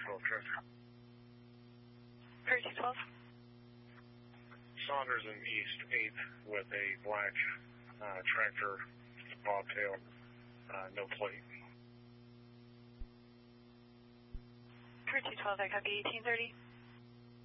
212 tractor. Prairie 212. Saunders in East 8th with a black tractor, bobtail, no plate. Prairie 212, I copy 1830.